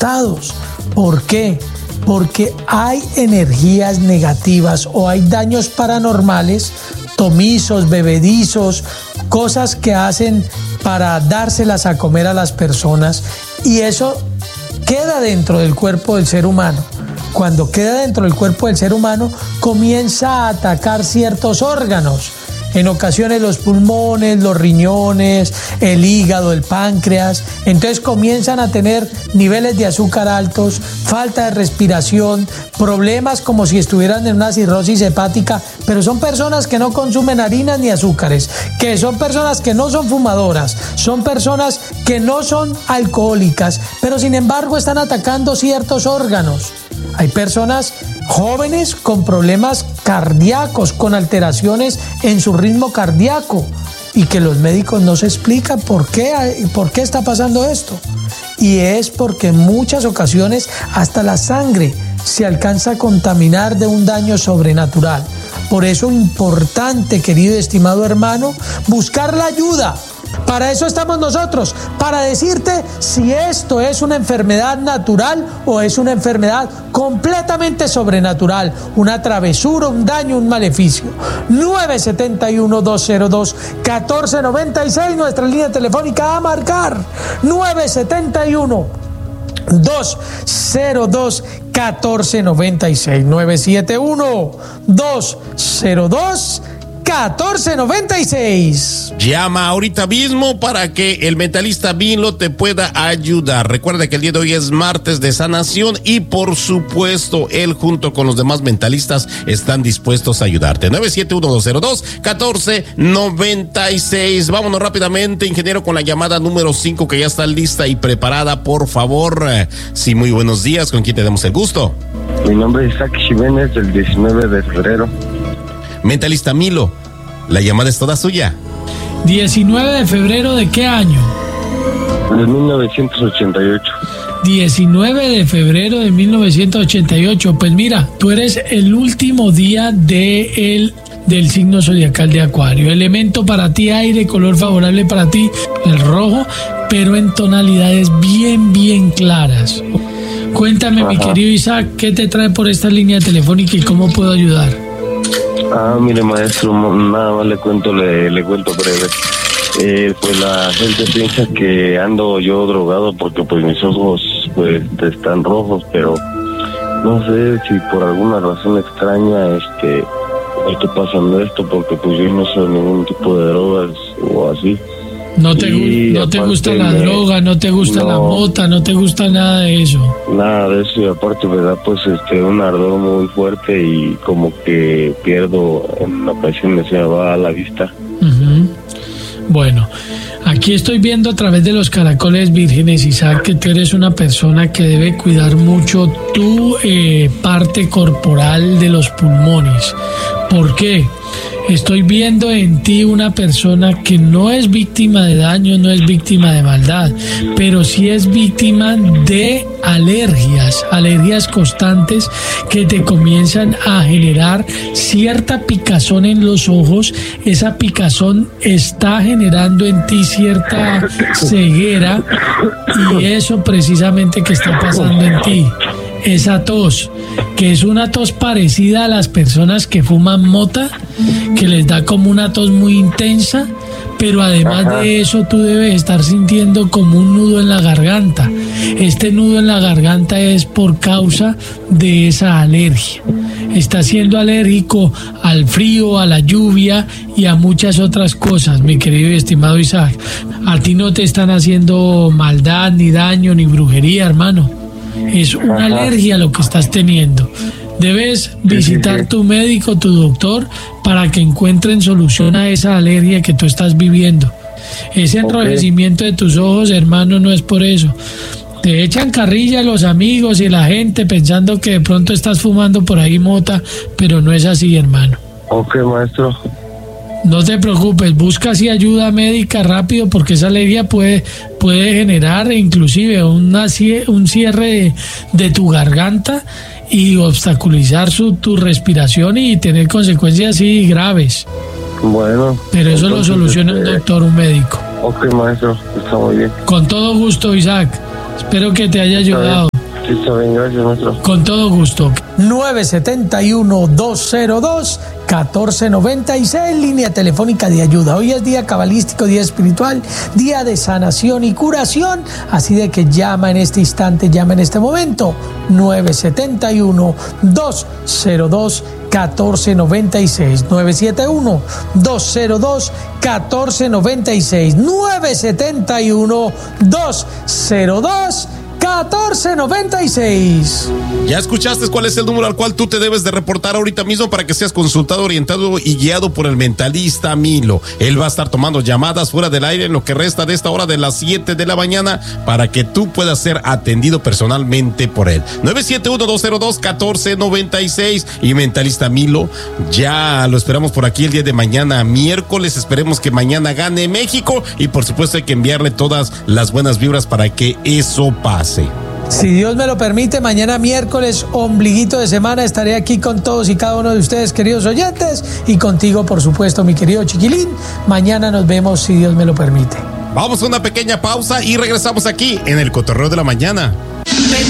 asustados. ¿Por qué? Porque hay energías negativas o hay daños paranormales, tomisos, bebedizos, cosas que hacen para dárselas a comer a las personas, y eso queda dentro del cuerpo del ser humano. Cuando queda dentro del cuerpo del ser humano, comienza a atacar ciertos órganos. En ocasiones los pulmones, los riñones, el hígado, el páncreas. Entonces comienzan a tener niveles de azúcar altos, falta de respiración, problemas como si estuvieran en una cirrosis hepática, pero son personas que no consumen harinas ni azúcares, que son personas que no son fumadoras, son personas que no son alcohólicas, pero sin embargo están atacando ciertos órganos. Hay personas jóvenes con problemas cardíacos, con alteraciones en su ritmo cardíaco, y que los médicos no se explican por qué está pasando esto. Y es porque en muchas ocasiones hasta la sangre se alcanza a contaminar de un daño sobrenatural. Por eso es importante, querido y estimado hermano, buscar la ayuda. Para eso estamos nosotros, para decirte si esto es una enfermedad natural o es una enfermedad completamente sobrenatural, una travesura, un daño, un maleficio. 971-202-1496, nuestra línea telefónica a marcar. 971-202-1496. 971-202-1496. Llama ahorita mismo para que el mentalista Vilo te pueda ayudar. Recuerda que el día de hoy es martes de sanación y por supuesto él junto con los demás mentalistas están dispuestos a ayudarte. 971-202-1496. Vámonos rápidamente, ingeniero, con la llamada número 5 que ya está lista y preparada, por favor. Sí, muy buenos días. ¿Con quién tenemos el gusto? Mi nombre es Isaac Jiménez, del 19 de febrero. Mentalista Milo, la llamada es toda suya. 19 de febrero, ¿de qué año? De 1988. 19 de febrero de 1988. Pues mira, tú eres el último día del signo zodiacal de Acuario. Elemento para ti aire, color favorable para ti el rojo, pero en tonalidades bien claras. Cuéntame, mi querido Isaac, ¿qué te trae por esta línea telefónica y cómo puedo ayudar? Mire, maestro, nada más le cuento breve. Pues la gente piensa que ando yo drogado porque pues mis ojos pues están rojos, pero no sé si por alguna razón extraña me está pasando esto, porque pues yo no soy ningún tipo de drogas o así. No te gusta la droga, no te gusta la mota, no te gusta nada de eso. Nada de eso, y aparte me da pues un ardor muy fuerte y como que pierdo en ocasiones, se me va a la vista. Uh-huh. Bueno, aquí estoy viendo a través de los caracoles vírgenes, Isaac, que tú eres una persona que debe cuidar mucho tu parte corporal de los pulmones. ¿Por qué? Estoy viendo en ti una persona que no es víctima de daño, no es víctima de maldad, pero sí es víctima de alergias constantes que te comienzan a generar cierta picazón en los ojos. Esa picazón está generando en ti cierta ceguera, y eso precisamente que está pasando en ti. Esa tos, que es una tos parecida a las personas que fuman mota, que les da como una tos muy intensa, pero además de eso tú debes estar sintiendo como un nudo en la garganta. Este nudo en la garganta es por causa de esa alergia. Estás siendo alérgico al frío, a la lluvia y a muchas otras cosas, mi querido y estimado Isaac. A ti no te están haciendo maldad, ni daño, ni brujería, hermano. Es una alergia lo que estás teniendo. Debes visitar tu médico, tu doctor, para que encuentren solución a esa alergia que tú estás viviendo. Ese enrojecimiento de tus ojos, hermano, no es por eso. Te echan carrilla los amigos y la gente pensando que de pronto estás fumando por ahí mota, pero no es así, hermano. Ok, maestro. No te preocupes, busca así ayuda médica rápido, porque esa alergia puede generar inclusive un cierre de tu garganta y obstaculizar tu respiración y tener consecuencias así graves. Bueno. Pero eso lo soluciona un doctor, un médico. Ok, maestro, está muy bien. Con todo gusto, Isaac. Espero que te haya ayudado. Sí, está bien, gracias, maestro. Con todo gusto. 971-202-1496, línea telefónica de ayuda. Hoy es día cabalístico, día espiritual, día de sanación y curación. Así de que llama en este instante, llama en este momento. 971-202-1496. 971-202-1496. 971-202-1496. ¿Ya escuchaste cuál es el número al cual tú te debes de reportar ahorita mismo para que seas consultado, orientado y guiado por el mentalista Milo? Él va a estar tomando llamadas fuera del aire en lo que resta de esta hora de las 7 de la mañana para que tú puedas ser atendido personalmente por él. 971-202-1496. Y mentalista Milo, ya lo esperamos por aquí el día de mañana, miércoles. Esperemos que mañana gane México y por supuesto hay que enviarle todas las buenas vibras para que eso pase. Si Dios me lo permite, mañana miércoles, ombliguito de semana, estaré aquí con todos y cada uno de ustedes, queridos oyentes, y contigo, por supuesto, mi querido chiquilín. Mañana nos vemos, si Dios me lo permite. Vamos a una pequeña pausa y regresamos aquí en el Cotorreo de la Mañana.